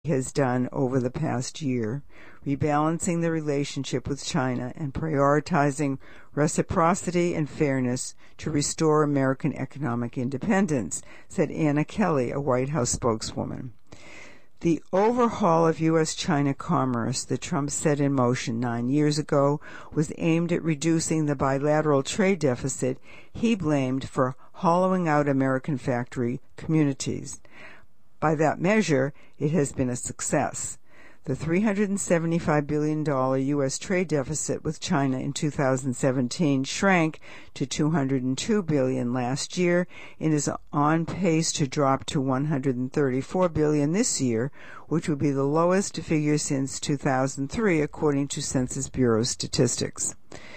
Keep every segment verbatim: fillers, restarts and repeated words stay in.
has done over the past year, rebalancing the relationship with China and prioritizing reciprocity and fairness to restore American economic independence, said Anna Kelly, a White House spokeswoman. The overhaul of U S China commerce that Trump set in motion nine years ago was aimed at reducing the bilateral trade deficit he blamed for hollowing out American factory communities. By that measure, it has been a success. The three hundred seventy-five billion dollars U S trade deficit with China in two thousand seventeen shrank to two hundred two billion dollars last year and is on pace to drop to one hundred thirty-four billion dollars this year, which would be the lowest figure since two thousand three, according to Census Bureau statistics.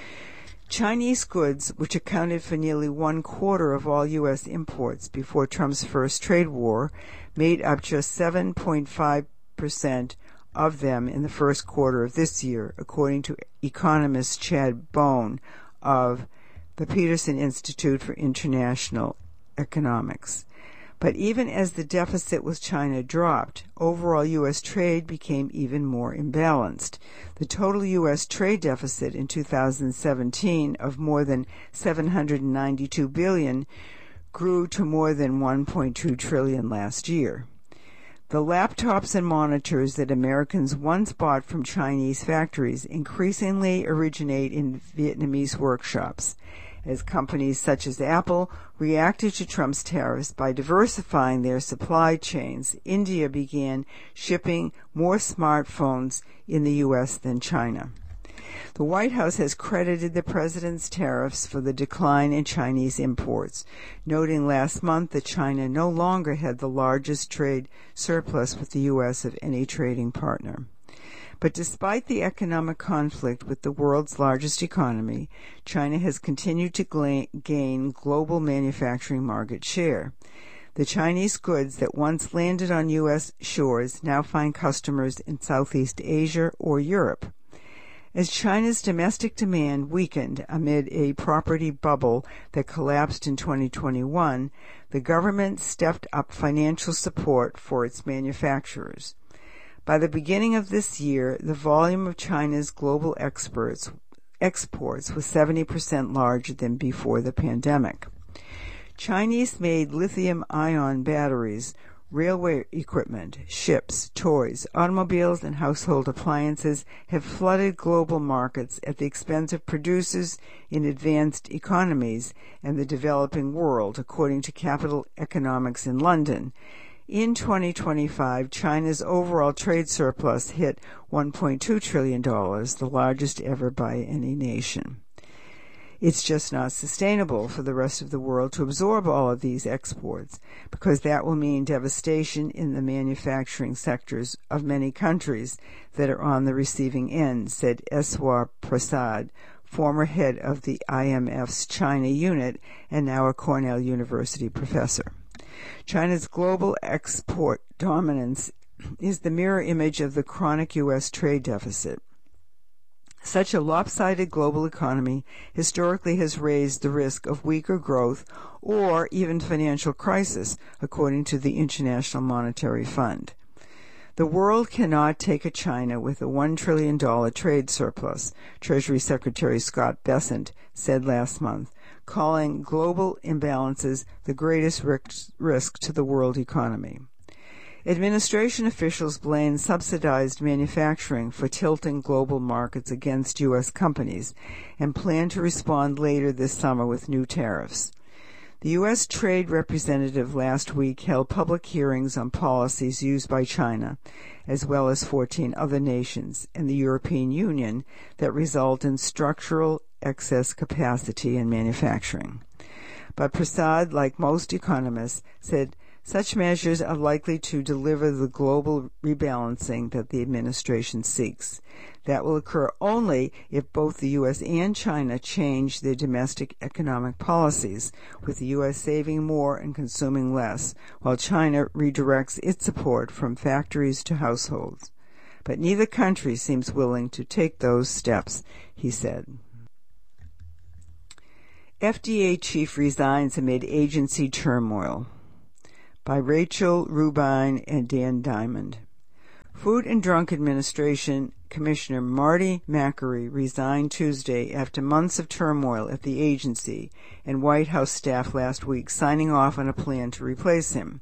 Chinese goods, which accounted for nearly one quarter of all U S imports before Trump's first trade war, made up just seven point five percent of them in the first quarter of this year, according to economist Chad Bohn of the Peterson Institute for International Economics. But even as the deficit with China dropped, overall U S trade became even more imbalanced. The total U S trade deficit in two thousand seventeen of more than seven hundred ninety-two billion dollars grew to more than one point two trillion dollars last year. The laptops and monitors that Americans once bought from Chinese factories increasingly originate in Vietnamese workshops, as companies such as Apple reacted to Trump's tariffs by diversifying their supply chains. India began shipping more smartphones in the U S than China. The White House has credited the president's tariffs for the decline in Chinese imports, noting last month that China no longer had the largest trade surplus with the U S of any trading partner. But despite the economic conflict with the world's largest economy, China has continued to gain global manufacturing market share. The Chinese goods that once landed on U S shores now find customers in Southeast Asia or Europe. As China's domestic demand weakened amid a property bubble that collapsed in twenty twenty-one, the government stepped up financial support for its manufacturers. By the beginning of this year, the volume of China's global exports, exports was seventy percent larger than before the pandemic. Chinese-made lithium-ion batteries, railway equipment, ships, toys, automobiles, and household appliances have flooded global markets at the expense of producers in advanced economies and the developing world, according to Capital Economics in London. In twenty twenty-five, China's overall trade surplus hit one point two trillion dollars, the largest ever by any nation. It's just not sustainable for the rest of the world to absorb all of these exports, because that will mean devastation in the manufacturing sectors of many countries that are on the receiving end, said Eswar Prasad, former head of the I M F's China unit and now a Cornell University professor. China's global export dominance is the mirror image of the chronic U S trade deficit. Such a lopsided global economy historically has raised the risk of weaker growth or even financial crisis, according to the International Monetary Fund. The world cannot take a China with a one trillion dollars trade surplus, Treasury Secretary Scott Bessent said last month, calling global imbalances the greatest risk to the world economy. Administration officials blame subsidized manufacturing for tilting global markets against U S companies and plan to respond later this summer with new tariffs. The U S Trade Representative last week held public hearings on policies used by China, as well as fourteen other nations and the European Union, that result in structural excess capacity in manufacturing. But Prasad, like most economists, said such measures are likely to deliver the global rebalancing that the administration seeks. That will occur only if both the U S and China change their domestic economic policies, with the U S saving more and consuming less, while China redirects its support from factories to households. But neither country seems willing to take those steps, he said. F D A chief resigns amid agency turmoil, by Rachel Rubin and Dan Diamond. Food and Drug Administration Commissioner Marty Makary resigned Tuesday after months of turmoil at the agency and White House staff last week signing off on a plan to replace him.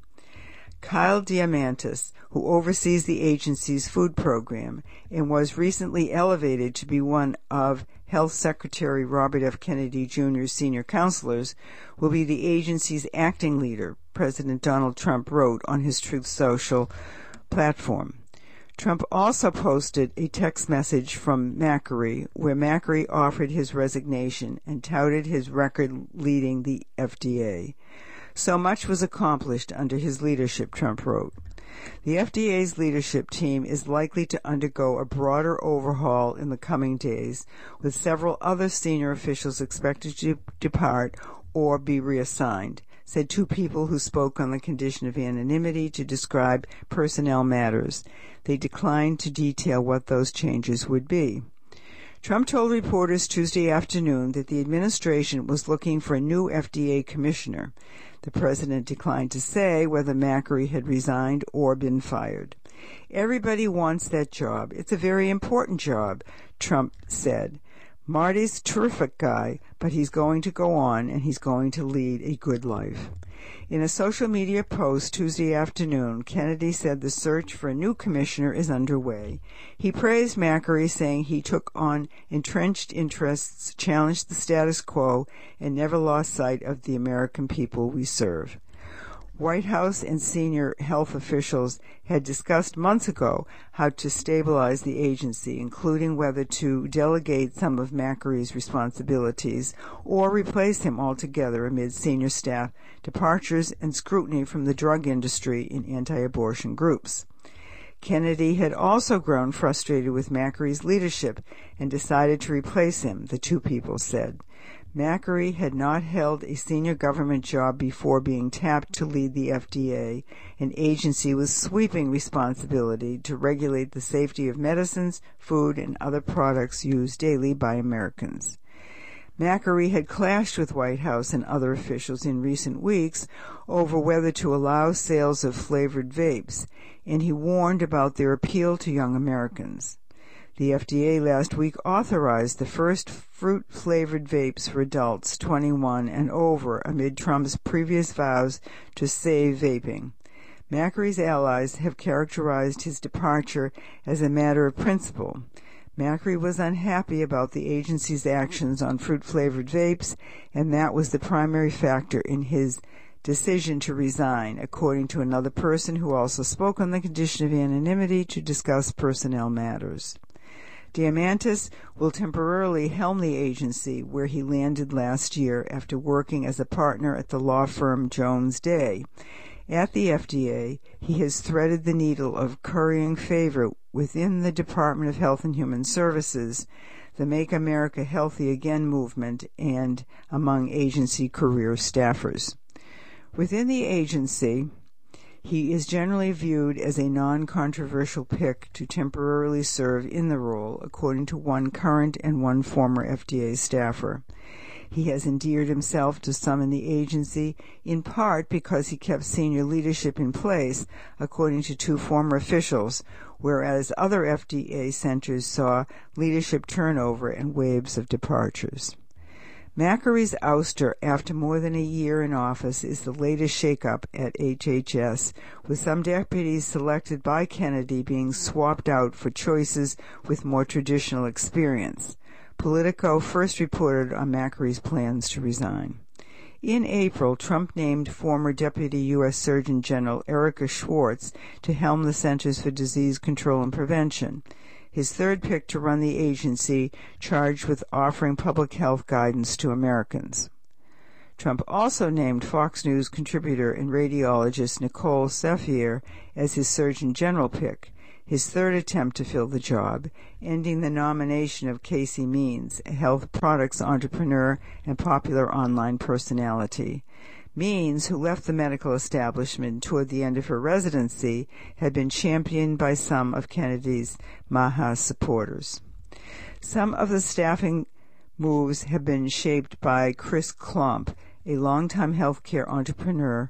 Kyle Diamandis, who oversees the agency's food program and was recently elevated to be one of Health Secretary Robert F. Kennedy Junior's senior counselors, will be the agency's acting leader, President Donald Trump wrote on his Truth Social platform. Trump also posted a text message from Makary where Makary offered his resignation and touted his record leading the F D A. So much was accomplished under his leadership, Trump wrote. The F D A's leadership team is likely to undergo a broader overhaul in the coming days, with several other senior officials expected to depart or be reassigned, said two people who spoke on the condition of anonymity to describe personnel matters. They declined to detail what those changes would be. Trump told reporters Tuesday afternoon that the administration was looking for a new F D A commissioner. The president declined to say whether Makary had resigned or been fired. Everybody wants that job. It's a very important job, Trump said. Marty's a terrific guy, but he's going to go on and he's going to lead a good life. In a social media post Tuesday afternoon, Kennedy said the search for a new commissioner is underway. He praised Makary, saying he took on entrenched interests, challenged the status quo, and never lost sight of the American people we serve. White House and senior health officials had discussed months ago how to stabilize the agency, including whether to delegate some of Makary's responsibilities or replace him altogether amid senior staff departures and scrutiny from the drug industry and anti-abortion groups. Kennedy had also grown frustrated with Makary's leadership and decided to replace him, the two people said. Makary had not held a senior government job before being tapped to lead the F D A, an agency with sweeping responsibility to regulate the safety of medicines, food, and other products used daily by Americans. Makary had clashed with White House and other officials in recent weeks over whether to allow sales of flavored vapes, and he warned about their appeal to young Americans. The F D A last week authorized the first fruit-flavored vapes for adults twenty-one and over amid Trump's previous vows to save vaping. Makary's allies have characterized his departure as a matter of principle. Makary was unhappy about the agency's actions on fruit-flavored vapes, and that was the primary factor in his decision to resign, according to another person who also spoke on the condition of anonymity to discuss personnel matters. Diamandis will temporarily helm the agency, where he landed last year after working as a partner at the law firm Jones Day. At the F D A, he has threaded the needle of currying favor within the Department of Health and Human Services, the Make America Healthy Again movement, and among agency career staffers. Within the agency, he is generally viewed as a non-controversial pick to temporarily serve in the role, according to one current and one former F D A staffer. He has endeared himself to some in the agency, in part because he kept senior leadership in place, according to two former officials, whereas other F D A centers saw leadership turnover and waves of departures. Makary's ouster after more than a year in office is the latest shakeup at H H S, with some deputies selected by Kennedy being swapped out for choices with more traditional experience. Politico first reported on Makary's plans to resign. In April, Trump named former Deputy U S Surgeon General Erica Schwartz to helm the Centers for Disease Control and Prevention, his third pick to run the agency charged with offering public health guidance to Americans. Trump also named Fox News contributor and radiologist Nicole Safier as his Surgeon General pick, his third attempt to fill the job, ending the nomination of Casey Means, a health products entrepreneur and popular online personality. Means, who left the medical establishment toward the end of her residency, had been championed by some of Kennedy's Maha supporters. Some of the staffing moves have been shaped by Chris Klump, a longtime healthcare entrepreneur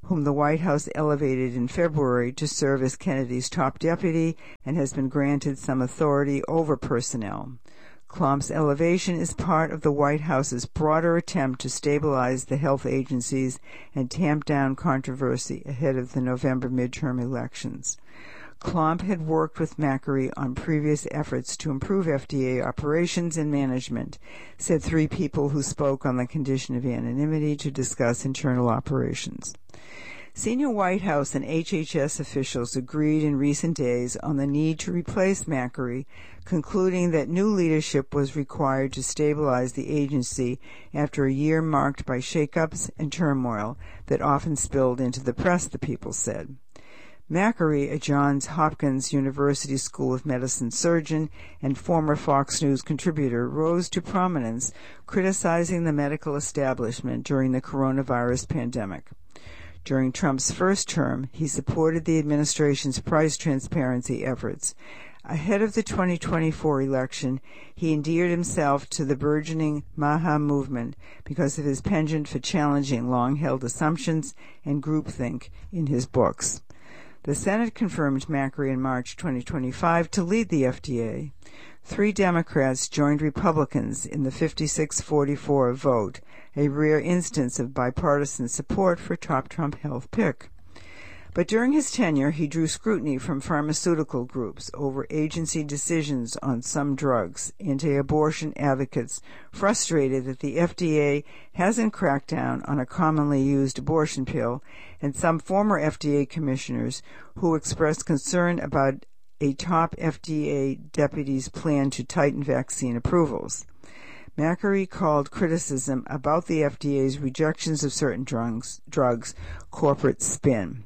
whom the White House elevated in February to serve as Kennedy's top deputy and has been granted some authority over personnel. Klomp's elevation is part of the White House's broader attempt to stabilize the health agencies and tamp down controversy ahead of the November midterm elections. Klomp had worked with Makary on previous efforts to improve F D A operations and management, said three people who spoke on the condition of anonymity to discuss internal operations. Senior White House and H H S officials agreed in recent days on the need to replace Makary, concluding that new leadership was required to stabilize the agency after a year marked by shakeups and turmoil that often spilled into the press, the people said. Makary, a Johns Hopkins University School of Medicine surgeon and former Fox News contributor, rose to prominence criticizing the medical establishment during the coronavirus pandemic. During Trump's first term, he supported the administration's price transparency efforts. Ahead of the twenty twenty-four election, he endeared himself to the burgeoning MAHA movement because of his penchant for challenging long-held assumptions and groupthink in his books. The Senate confirmed Makary in March twenty twenty-five to lead the F D A. Three Democrats joined Republicans in the fifty-six forty-four vote, a rare instance of bipartisan support for top Trump health pick. But during his tenure, he drew scrutiny from pharmaceutical groups over agency decisions on some drugs. Anti-abortion advocates frustrated that the F D A hasn't cracked down on a commonly used abortion pill, and some former F D A commissioners who expressed concern about a top F D A deputy's plan to tighten vaccine approvals. Makary called criticism about the F D A's rejections of certain drugs, drugs corporate spin.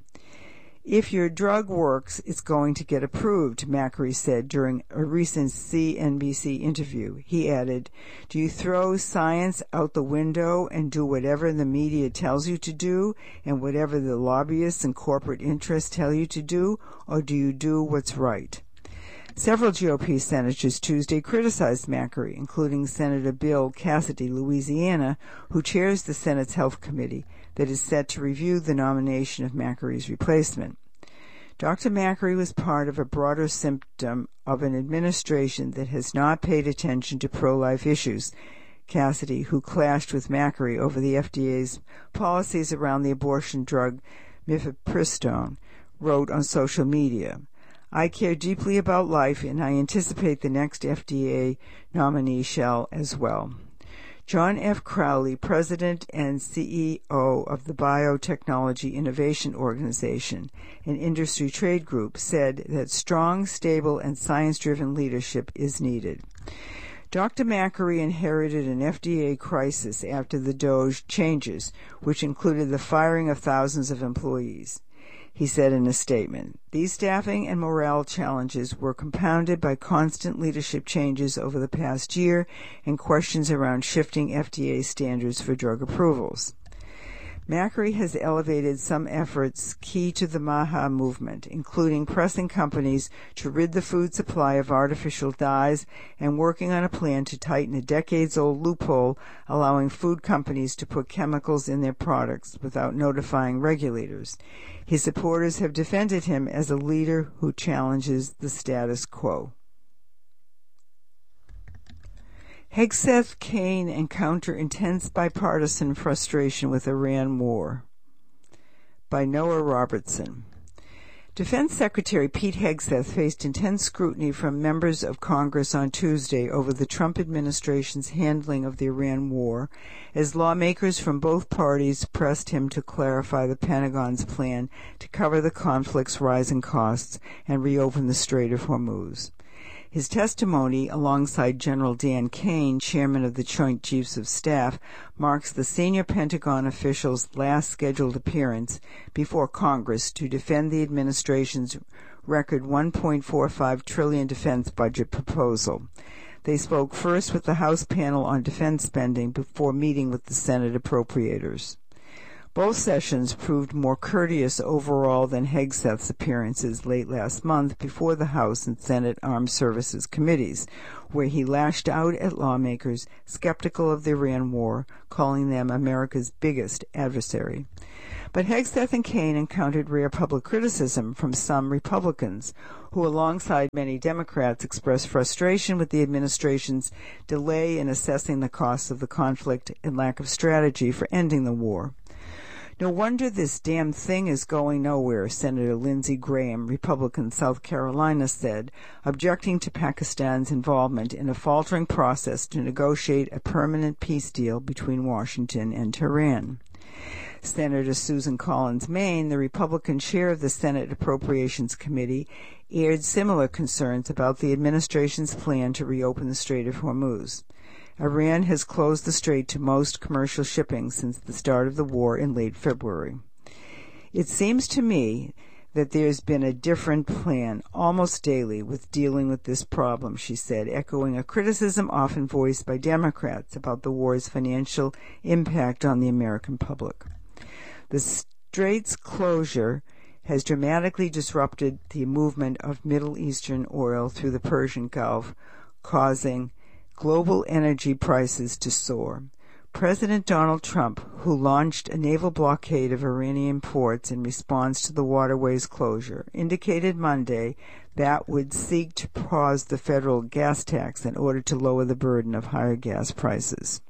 If your drug works, it's going to get approved, Makary said during a recent C N B C interview. He added, "Do you throw science out the window and do whatever the media tells you to do and whatever the lobbyists and corporate interests tell you to do, or do you do what's right?" Several G O P senators Tuesday criticized Makary, including Senator Bill Cassidy, Louisiana, who chairs the Senate's Health Committee that is set to review the nomination of Makary's replacement. Doctor Makary was part of a broader symptom of an administration that has not paid attention to pro-life issues, Cassidy, who clashed with Makary over the F D A's policies around the abortion drug mifepristone, wrote on social media. "I care deeply about life, and I anticipate the next F D A nominee shall as well." John F. Crowley, president and C E O of the Biotechnology Innovation Organization, an industry trade group, said that strong, stable, and science-driven leadership is needed. Doctor Makary inherited an F D A crisis after the DOJ changes, which included the firing of thousands of employees. He said in a statement, "These staffing and morale challenges were compounded by constant leadership changes over the past year and questions around shifting F D A standards for drug approvals." Makary has elevated some efforts key to the MAHA movement, including pressing companies to rid the food supply of artificial dyes and working on a plan to tighten a decades-old loophole allowing food companies to put chemicals in their products without notifying regulators. His supporters have defended him as a leader who challenges the status quo. Hegseth Kane encounter intense bipartisan frustration with Iran war. By Noah Robertson. Defense Secretary Pete Hegseth faced intense scrutiny from members of Congress on Tuesday over the Trump administration's handling of the Iran war, as lawmakers from both parties pressed him to clarify the Pentagon's plan to cover the conflict's rising costs and reopen the Strait of Hormuz. His testimony, alongside General Dan Kane, chairman of the Joint Chiefs of Staff, marks the senior Pentagon official's last scheduled appearance before Congress to defend the administration's record one point four five trillion dollars defense budget proposal. They spoke first with the House panel on defense spending before meeting with the Senate appropriators. Both sessions proved more courteous overall than Hegseth's appearances late last month before the House and Senate Armed Services Committees, where he lashed out at lawmakers skeptical of the Iran war, calling them America's biggest adversary. But Hegseth and Kaine encountered rare public criticism from some Republicans, who alongside many Democrats expressed frustration with the administration's delay in assessing the costs of the conflict and lack of strategy for ending the war. No wonder this damn thing is going nowhere, Senator Lindsey Graham, Republican, South Carolina, said, objecting to Pakistan's involvement in a faltering process to negotiate a permanent peace deal between Washington and Tehran. Senator Susan Collins, Maine, the Republican chair of the Senate Appropriations Committee, aired similar concerns about the administration's plan to reopen the Strait of Hormuz. Iran has closed the strait to most commercial shipping since the start of the war in late February. It seems to me that there's been a different plan almost daily with dealing with this problem, she said, echoing a criticism often voiced by Democrats about the war's financial impact on the American public. The strait's closure has dramatically disrupted the movement of Middle Eastern oil through the Persian Gulf, causing global energy prices to soar. President Donald Trump, who launched a naval blockade of Iranian ports in response to the waterway's closure, indicated Monday that would seek to pause the federal gas tax in order to lower the burden of higher gas prices.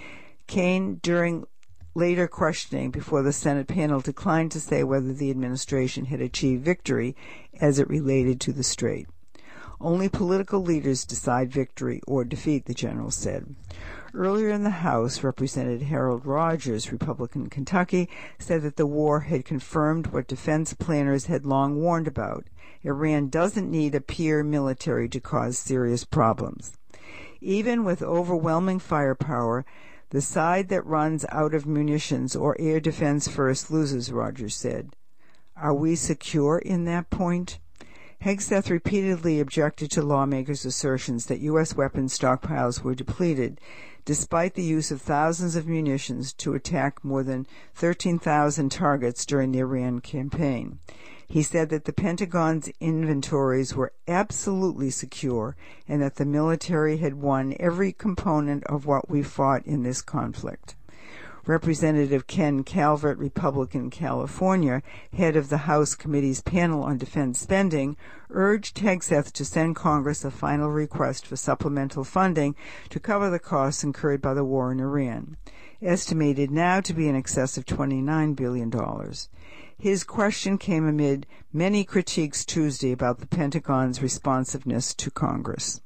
Kaine, during later questioning before the Senate panel, declined to say whether the administration had achieved victory as it related to the strait. Only political leaders decide victory or defeat, the general said. Earlier in the House, Representative Harold Rogers, Republican Kentucky, said that the war had confirmed what defense planners had long warned about. Iran doesn't need a peer military to cause serious problems. Even with overwhelming firepower, the side that runs out of munitions or air defense first loses, Rogers said. Are we secure in that point? Hegseth repeatedly objected to lawmakers' assertions that U S weapons stockpiles were depleted, despite the use of thousands of munitions to attack more than thirteen thousand targets during the Iran campaign. He said that the Pentagon's inventories were absolutely secure and that the military had won every component of what we fought in this conflict. Representative Ken Calvert, Republican, California, head of the House Committee's panel on defense spending, urged Hegseth to send Congress a final request for supplemental funding to cover the costs incurred by the war in Iran, estimated now to be in excess of twenty-nine billion dollars. His question came amid many critiques Tuesday about the Pentagon's responsiveness to Congress.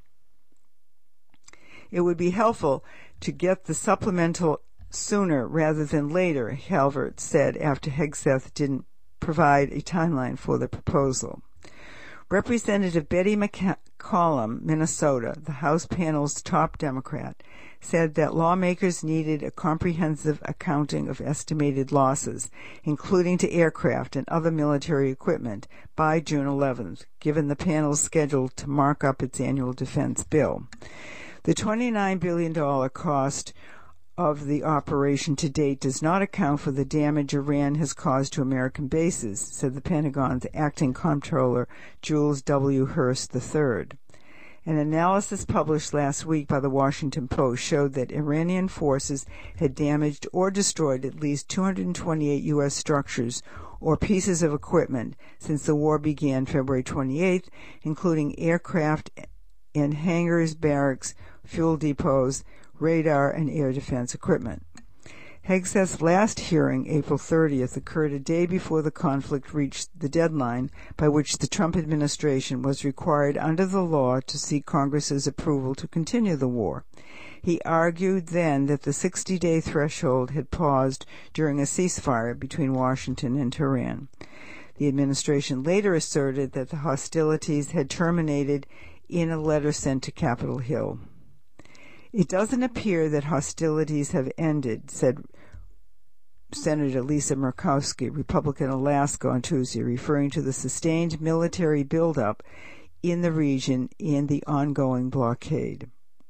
It would be helpful to get the supplemental sooner rather than later, Calvert said after Hegseth didn't provide a timeline for the proposal. Representative Betty McCollum, Minnesota, the House panel's top Democrat, said that lawmakers needed a comprehensive accounting of estimated losses, including to aircraft and other military equipment, by June eleventh, given the panel's schedule to mark up its annual defense bill. The twenty-nine billion dollars cost of the operation to date does not account for the damage Iran has caused to American bases, said the Pentagon's acting comptroller Jules W. Hurst the third. An analysis published last week by the Washington Post showed that Iranian forces had damaged or destroyed at least two hundred twenty-eight U S structures or pieces of equipment since the war began February twenty-eighth, including aircraft and hangars, barracks, fuel depots, radar, and air defense equipment. Hegseth's last hearing, April thirtieth, occurred a day before the conflict reached the deadline by which the Trump administration was required under the law to seek Congress's approval to continue the war. He argued then that the sixty-day threshold had paused during a ceasefire between Washington and Tehran. The administration later asserted that the hostilities had terminated in a letter sent to Capitol Hill. It doesn't appear that hostilities have ended, said Senator Lisa Murkowski, Republican, Alaska, on Tuesday, referring to the sustained military buildup in the region and the ongoing blockade.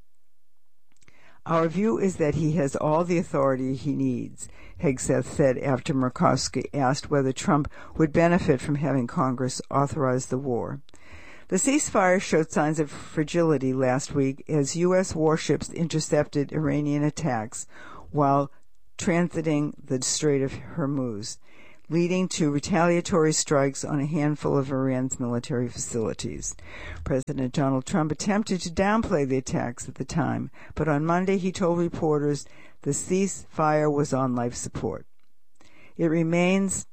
Our view is that he has all the authority he needs, Hegseth said after Murkowski asked whether Trump would benefit from having Congress authorize the war. The ceasefire showed signs of fragility last week as U S warships intercepted Iranian attacks while transiting the Strait of Hormuz. leading to retaliatory strikes on a handful of Iran's military facilities. President Donald Trump attempted to downplay the attacks at the time, but on Monday he told reporters the ceasefire was on life support. It remains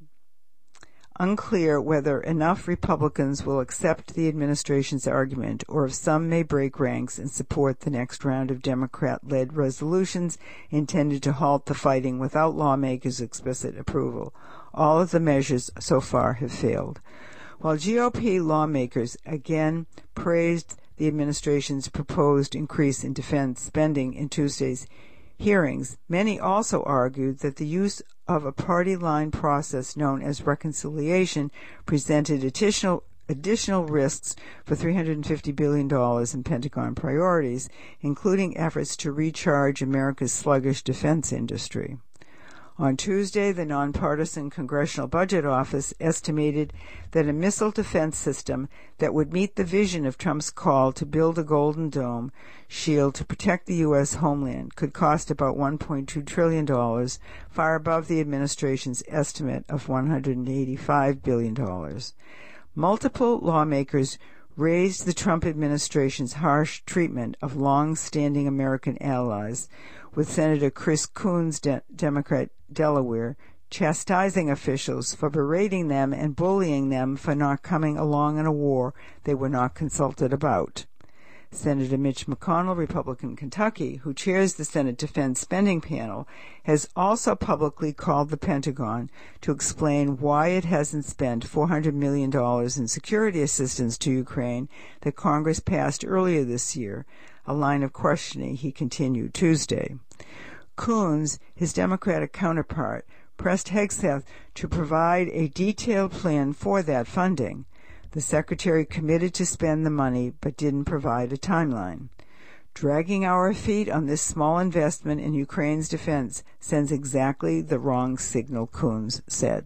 unclear whether enough Republicans will accept the administration's argument or if some may break ranks and support the next round of Democrat-led resolutions intended to halt the fighting without lawmakers' explicit approval. All of the measures so far have failed. While G O P lawmakers again praised the administration's proposed increase in defense spending in Tuesday's hearings, many also argued that the use of a party line process known as reconciliation presented additional additional risks for three hundred fifty billion dollars in Pentagon priorities, including efforts to recharge America's sluggish defense industry. On Tuesday, the nonpartisan Congressional Budget Office estimated that a missile defense system that would meet the vision of Trump's call to build a Golden Dome shield to protect the U S homeland could cost about one point two trillion dollars, far above the administration's estimate of one hundred eighty-five billion dollars. Multiple lawmakers raised the Trump administration's harsh treatment of long-standing American allies, with Senator Chris Coons, de- Democrat, Delaware, chastising officials for berating them and bullying them for not coming along in a war they were not consulted about. Senator Mitch McConnell, Republican Kentucky, who chairs the Senate Defense Spending Panel, has also publicly called the Pentagon to explain why it hasn't spent four hundred million dollars in security assistance to Ukraine that Congress passed earlier this year, a line of questioning he continued Tuesday. Coons, his Democratic counterpart, pressed Hegseth to provide a detailed plan for that funding. The secretary committed to spend the money but didn't provide a timeline. Dragging our feet on this small investment in Ukraine's defense sends exactly the wrong signal, Coons said.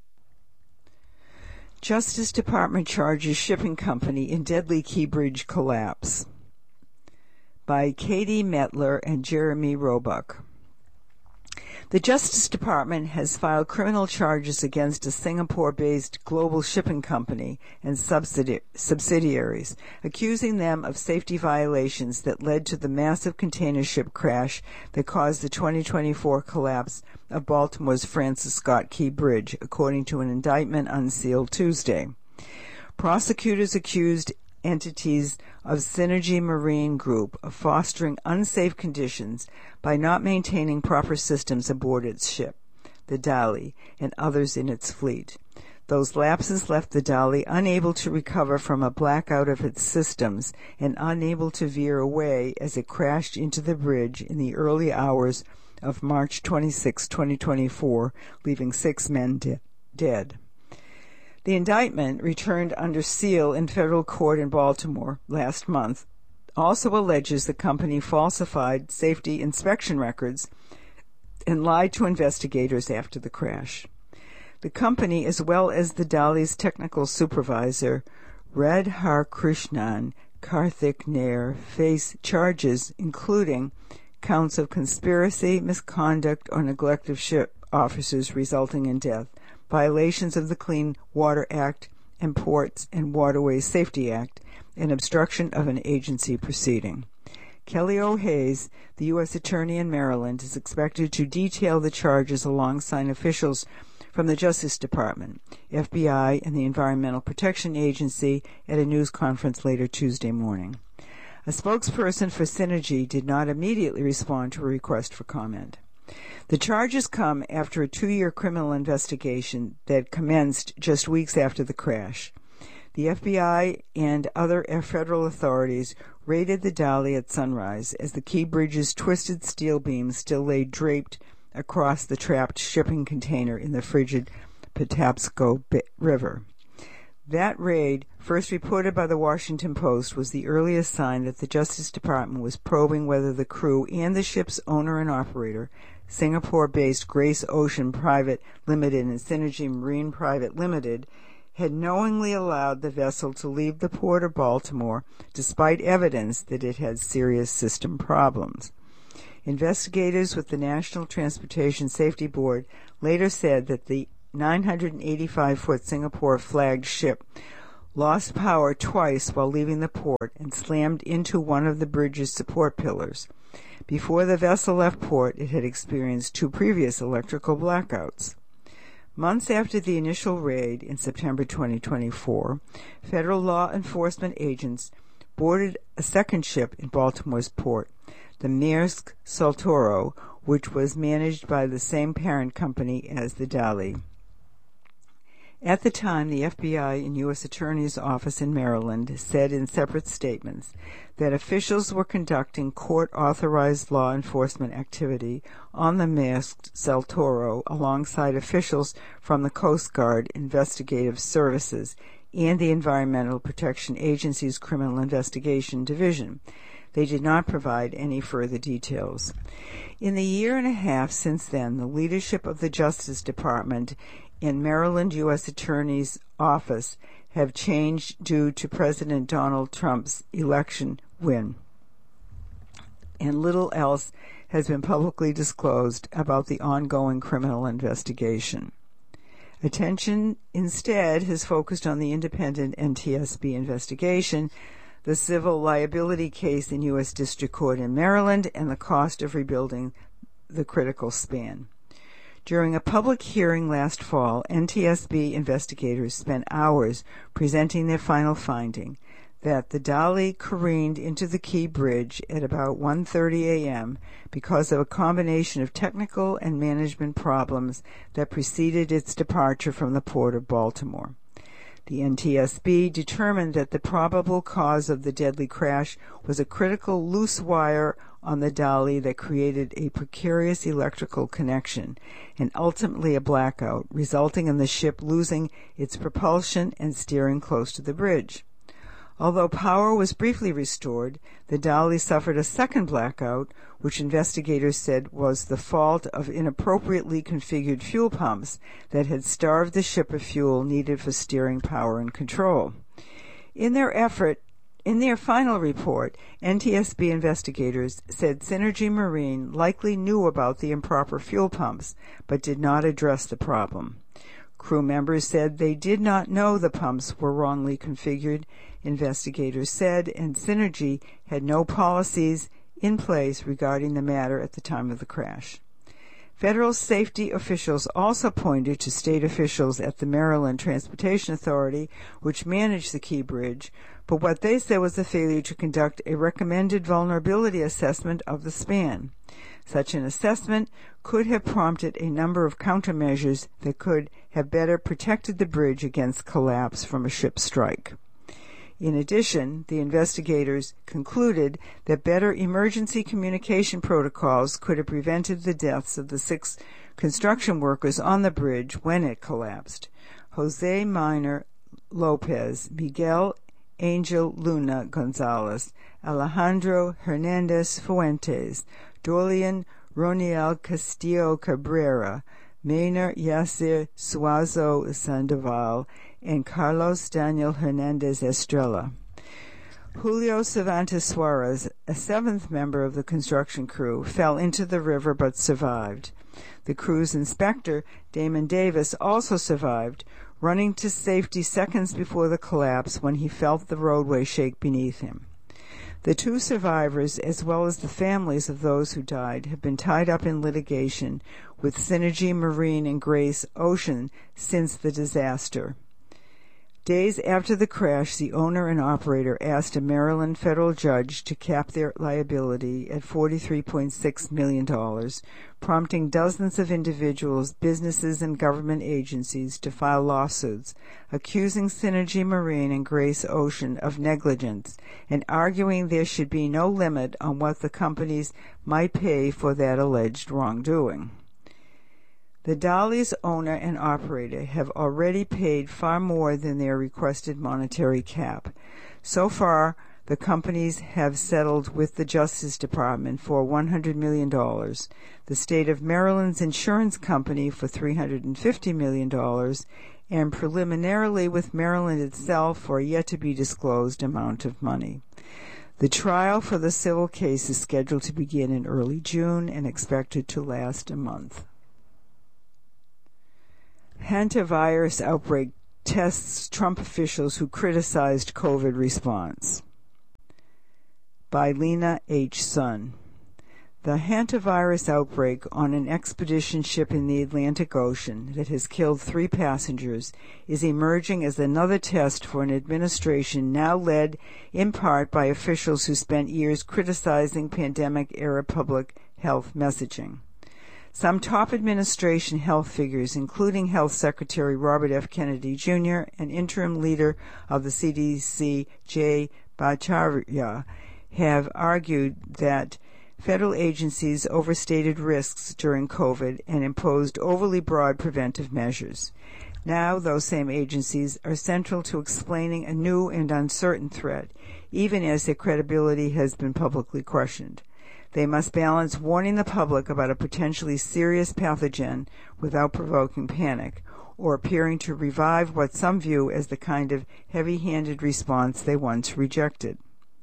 Justice Department charges shipping company in deadly Key Bridge collapse. By Katie Metler and Jeremy Roebuck. The Justice Department has filed criminal charges against a Singapore-based global shipping company and subsidi- subsidiaries, accusing them of safety violations that led to the massive container ship crash that caused the twenty twenty-four collapse of Baltimore's Francis Scott Key Bridge, according to an indictment unsealed Tuesday. Prosecutors accused entities of Synergy Marine Group of fostering unsafe conditions by not maintaining proper systems aboard its ship, the Dali, and others in its fleet. Those lapses left the Dali unable to recover from a blackout of its systems and unable to veer away as it crashed into the bridge in the early hours of March twenty-sixth, twenty twenty-four, leaving six men de- dead. The indictment, returned under seal in federal court in Baltimore last month, also alleges the company falsified safety inspection records and lied to investigators after the crash. The company, as well as the Dali's technical supervisor, Radhakrishnan Karthik Nair, face charges including counts of conspiracy, misconduct, or neglect of ship officers resulting in death, violations of the Clean Water Act and Ports and Waterways Safety Act, and obstruction of an agency proceeding. Kelly O'Hayes, the U S Attorney in Maryland, is expected to detail the charges alongside officials from the Justice Department, F B I, and the Environmental Protection Agency at a news conference later Tuesday morning. A spokesperson for Synergy did not immediately respond to a request for comment. The charges come after a two-year criminal investigation that commenced just weeks after the crash. The F B I and other federal authorities raided the Dali at sunrise as the Key Bridge's twisted steel beams still lay draped across the trapped shipping container in the frigid Patapsco River. That raid, first reported by the Washington Post, was the earliest sign that the Justice Department was probing whether the crew and the ship's owner and operator, Singapore-based Grace Ocean Private Limited and Synergy Marine Private Limited, had knowingly allowed the vessel to leave the port of Baltimore despite evidence that it had serious system problems. Investigators with the National Transportation Safety Board later said that the nine hundred eighty-five foot Singapore-flagged ship lost power twice while leaving the port and slammed into one of the bridge's support pillars. Before the vessel left port, it had experienced two previous electrical blackouts. Months after the initial raid in September twenty twenty-four, federal law enforcement agents boarded a second ship in Baltimore's port, the Maersk Saltoro, which was managed by the same parent company as the Dali. At the time, the F B I and U S Attorney's Office in Maryland said in separate statements that officials were conducting court-authorized law enforcement activity on the Maersk Saltoro alongside officials from the Coast Guard Investigative Services and the Environmental Protection Agency's Criminal Investigation Division. They did not provide any further details. In the year and a half since then, the leadership of the Justice Department and Maryland U S Attorney's Office have changed due to President Donald Trump's election win, and little else has been publicly disclosed about the ongoing criminal investigation. Attention instead has focused on the independent N T S B investigation, the civil liability case in U S District Court in Maryland, and the cost of rebuilding the critical span. During a public hearing last fall, N T S B investigators spent hours presenting their final finding that the Dali careened into the Key Bridge at about one thirty a.m. because of a combination of technical and management problems that preceded its departure from the Port of Baltimore. The N T S B determined that the probable cause of the deadly crash was a critical loose wire on the Dali that created a precarious electrical connection and ultimately a blackout, resulting in the ship losing its propulsion and steering close to the bridge. Although power was briefly restored, the Dali suffered a second blackout, which investigators said was the fault of inappropriately configured fuel pumps that had starved the ship of fuel needed for steering power and control. In their effort, in their final report, N T S B investigators said Synergy Marine likely knew about the improper fuel pumps, but did not address the problem. Crew members said they did not know the pumps were wrongly configured, investigators said, and Synergy had no policies in place regarding the matter at the time of the crash. Federal safety officials also pointed to state officials at the Maryland Transportation Authority, which managed the Key Bridge, but what they said was a failure to conduct a recommended vulnerability assessment of the span. Such an assessment could have prompted a number of countermeasures that could have better protected the bridge against collapse from a ship strike. In addition, the investigators concluded that better emergency communication protocols could have prevented the deaths of the six construction workers on the bridge when it collapsed. Jose Minor Lopez, Miguel Angel Luna Gonzalez, Alejandro Hernandez Fuentes, Dolian Roniel Castillo Cabrera, Maynard Yasser Suazo Sandoval, and Carlos Daniel Hernandez Estrella. Julio Cervantes Suarez, a seventh member of the construction crew, fell into the river but survived. The crew's inspector, Damon Davis, also survived, running to safety seconds before the collapse when he felt the roadway shake beneath him. The two survivors, as well as the families of those who died, have been tied up in litigation with Synergy Marine and Grace Ocean since the disaster. Days after the crash, the owner and operator asked a Maryland federal judge to cap their liability at forty-three point six million dollars, prompting dozens of individuals, businesses, and government agencies to file lawsuits accusing Synergy Marine and Grace Ocean of negligence and arguing there should be no limit on what the companies might pay for that alleged wrongdoing. The Dali's owner and operator have already paid far more than their requested monetary cap. So far, the companies have settled with the Justice Department for one hundred million dollars, the state of Maryland's insurance company for three hundred fifty million dollars, and preliminarily with Maryland itself for a yet-to-be-disclosed amount of money. The trial for the civil case is scheduled to begin in early June and expected to last a month. Hantavirus outbreak tests Trump officials who criticized COVID response. By Lena H. Sun. The hantavirus outbreak on an expedition ship in the Atlantic Ocean that has killed three passengers is emerging as another test for an administration now led in part by officials who spent years criticizing pandemic-era public health messaging. Some top administration health figures, including Health Secretary Robert F. Kennedy Junior and interim leader of the C D C, Jay Bhattacharya, have argued that federal agencies overstated risks during COVID and imposed overly broad preventive measures. Now, those same agencies are central to explaining a new and uncertain threat, even as their credibility has been publicly questioned. They must balance warning the public about a potentially serious pathogen without provoking panic, or appearing to revive what some view as the kind of heavy-handed response they once rejected.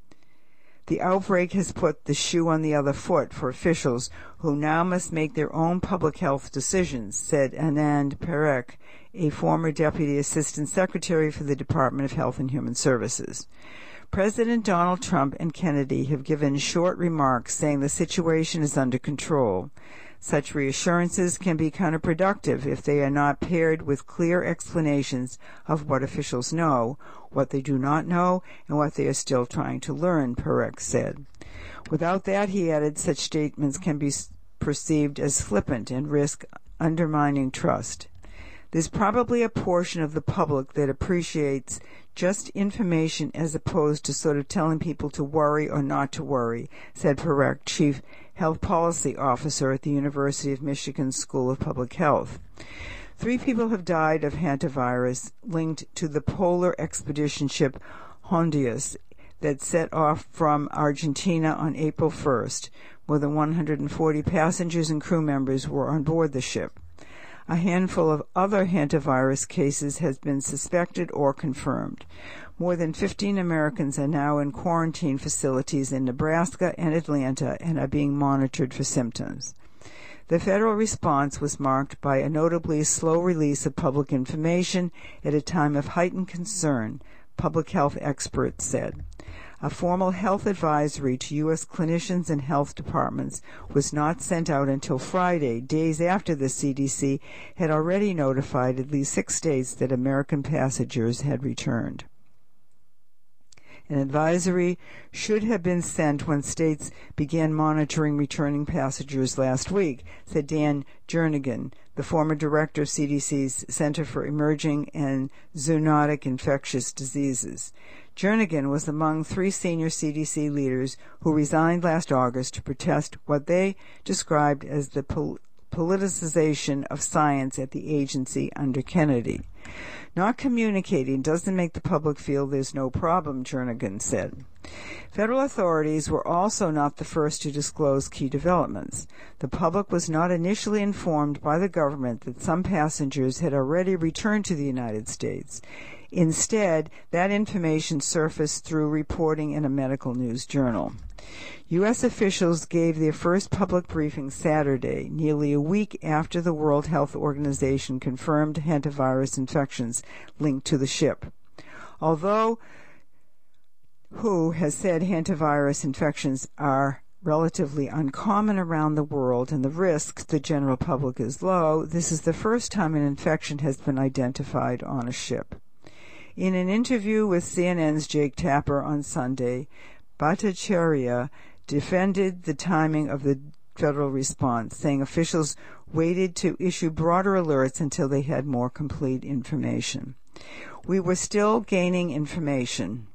The outbreak has put the shoe on the other foot for officials who now must make their own public health decisions, said Anand Parekh, a former Deputy Assistant Secretary for the Department of Health and Human Services. President Donald Trump and Kennedy have given short remarks saying the situation is under control. Such reassurances can be counterproductive if they are not paired with clear explanations of what officials know, what they do not know, and what they are still trying to learn, Parekh said. Without that, he added, such statements can be perceived as flippant and risk undermining trust. There's probably a portion of the public that appreciates just information as opposed to sort of telling people to worry or not to worry, said Parekh, Chief Health Policy Officer at the University of Michigan School of Public Health. Three people have died of hantavirus linked to the polar expedition ship Hondius that set off from Argentina on April first. More than one hundred forty passengers and crew members were on board the ship. A handful of other hantavirus cases has been suspected or confirmed. More than fifteen Americans are now in quarantine facilities in Nebraska and Atlanta and are being monitored for symptoms. The federal response was marked by a notably slow release of public information at a time of heightened concern, public health experts said. A formal health advisory to U S clinicians and health departments was not sent out until Friday, days after the C D C had already notified at least six states that American passengers had returned. An advisory should have been sent when states began monitoring returning passengers last week, said Dan Jernigan, the former director of C D C's Center for Emerging and Zoonotic Infectious Diseases. Jernigan was among three senior C D C leaders who resigned last August to protest what they described as the pol- politicization of science at the agency under Kennedy. Not communicating doesn't make the public feel there's no problem, Jernigan said. Federal authorities were also not the first to disclose key developments. The public was not initially informed by the government that some passengers had already returned to the United States. Instead, that information surfaced through reporting in a medical news journal. U S officials gave their first public briefing Saturday, nearly a week after the World Health Organization confirmed hantavirus infections linked to the ship. Although W H O has said hantavirus infections are relatively uncommon around the world and the risk to the general public is low, this is the first time an infection has been identified on a ship. In an interview with C N N's Jake Tapper on Sunday, Bhattacharya defended the timing of the federal response, saying officials waited to issue broader alerts until they had more complete information. We were still gaining information.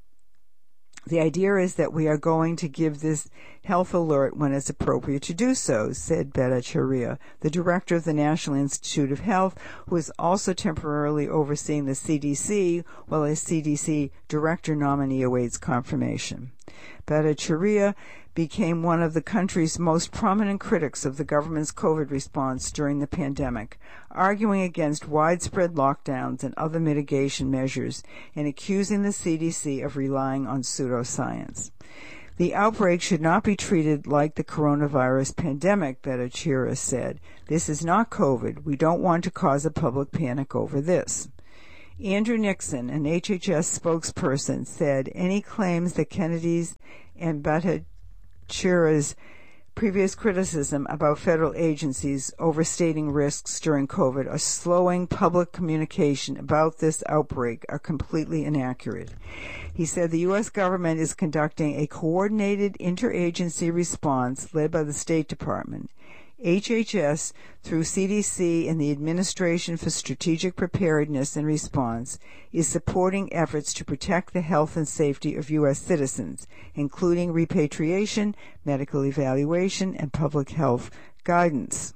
The idea is that we are going to give this health alert when it's appropriate to do so, said Bhattacharya, the director of the National Institute of Health, who is also temporarily overseeing the C D C, while a C D C director nominee awaits confirmation. Bhattacharya became one of the country's most prominent critics of the government's COVID response during the pandemic, arguing against widespread lockdowns and other mitigation measures and accusing the C D C of relying on pseudoscience. The outbreak should not be treated like the coronavirus pandemic, Bhattacharya said. This is not COVID. We don't want to cause a public panic over this. Andrew Nixon, an H H S spokesperson, said any claims that Kennedy's and Bhattacharya's previous criticism about federal agencies overstating risks during COVID or slowing public communication about this outbreak are completely inaccurate. He said the U S government is conducting a coordinated interagency response led by the State Department. H H S, through C D C and the Administration for Strategic Preparedness and Response, is supporting efforts to protect the health and safety of U S citizens, including repatriation, medical evaluation, and public health guidance.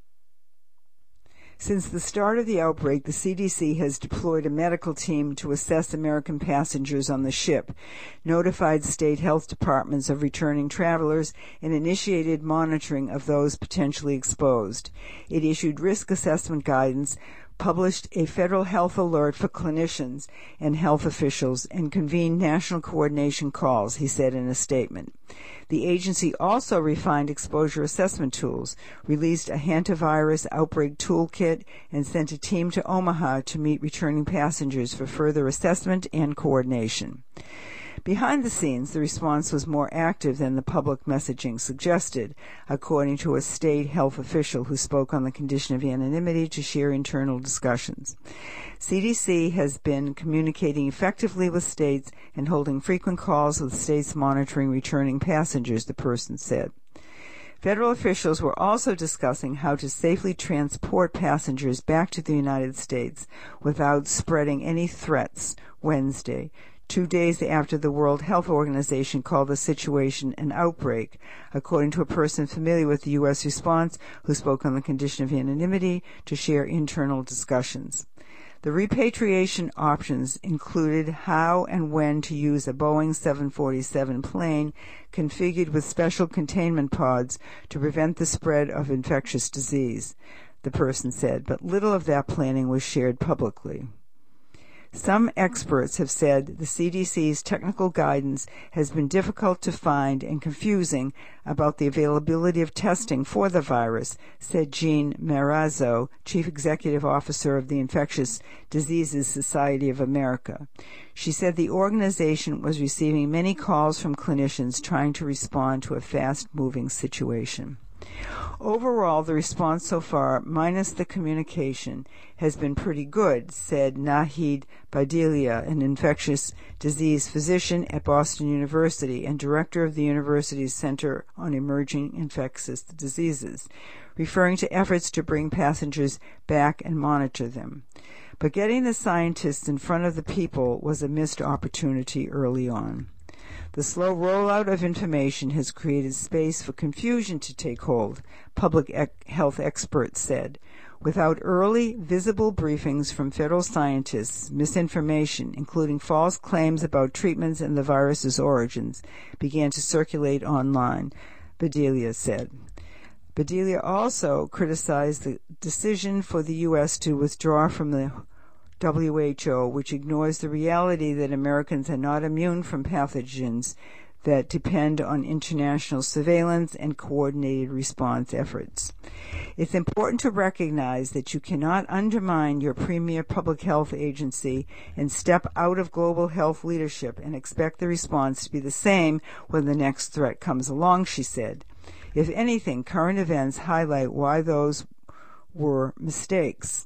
Since the start of the outbreak, the C D C has deployed a medical team to assess American passengers on the ship, notified state health departments of returning travelers, and initiated monitoring of those potentially exposed. It issued risk assessment guidance, published a federal health alert for clinicians and health officials, and convened national coordination calls, he said in a statement. The agency also refined exposure assessment tools, released a hantavirus outbreak toolkit, and sent a team to Omaha to meet returning passengers for further assessment and coordination. Behind the scenes, the response was more active than the public messaging suggested, according to a state health official who spoke on the condition of anonymity to share internal discussions. C D C has been communicating effectively with states and holding frequent calls with states monitoring returning passengers, the person said. Federal officials were also discussing how to safely transport passengers back to the United States without spreading any threats Wednesday, two days after the World Health Organization called the situation an outbreak, according to a person familiar with the U S response who spoke on the condition of anonymity to share internal discussions. The repatriation options included how and when to use a Boeing seven forty-seven plane configured with special containment pods to prevent the spread of infectious disease, the person said, but little of that planning was shared publicly. Some experts have said the C D C's technical guidance has been difficult to find and confusing about the availability of testing for the virus, said Jean Marazzo, Chief Executive Officer of the Infectious Diseases Society of America. She said the organization was receiving many calls from clinicians trying to respond to a fast-moving situation. Overall, the response so far, minus the communication, has been pretty good, said Nahid Badilia, an infectious disease physician at Boston University and director of the university's Center on Emerging Infectious Diseases, referring to efforts to bring passengers back and monitor them. But getting the scientists in front of the people was a missed opportunity early on. The slow rollout of information has created space for confusion to take hold, public ec- health experts said. Without early, visible briefings from federal scientists, misinformation, including false claims about treatments and the virus's origins, began to circulate online, Badilia said. Badilia also criticized the decision for the U S to withdraw from the W H O, which ignores the reality that Americans are not immune from pathogens that depend on international surveillance and coordinated response efforts. It's important to recognize that you cannot undermine your premier public health agency and step out of global health leadership and expect the response to be the same when the next threat comes along, she said. If anything, current events highlight why those were mistakes.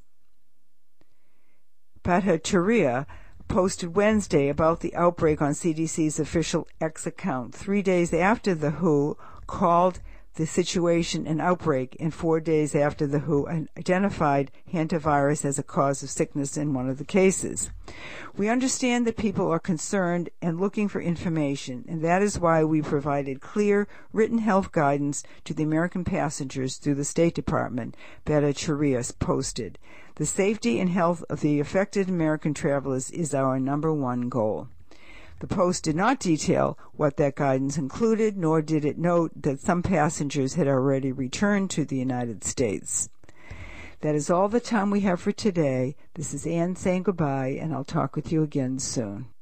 Bhattacharya posted Wednesday about the outbreak on C D C's official X account, three days after the W H O called the situation an outbreak and four days after the W H O identified hantavirus as a cause of sickness in one of the cases. We understand that people are concerned and looking for information, and that is why we provided clear, written health guidance to the American passengers through the State Department, Bhattacharya posted. The safety and health of the affected American travelers is our number one goal. The Post did not detail what that guidance included, nor did it note that some passengers had already returned to the United States. That is all the time we have for today. This is Anne saying goodbye, and I'll talk with you again soon.